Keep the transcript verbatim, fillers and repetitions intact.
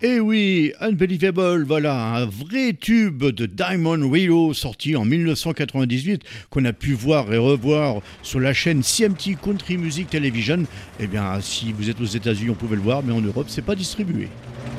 Eh oui, Unbelievable, voilà, un vrai tube de Diamond Rio sorti en mille neuf cent quatre-vingt-dix-huit qu'on a pu voir et revoir sur la chaîne C M T Country Music Television. Eh bien, si vous êtes aux États-Unis, on pouvait le voir, mais en Europe, c'est pas distribué.